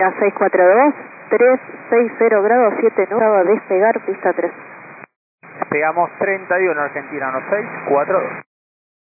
642, 360 grados 7 nudo, a despegar, pista 3. Despegamos 31 Argentina 1642.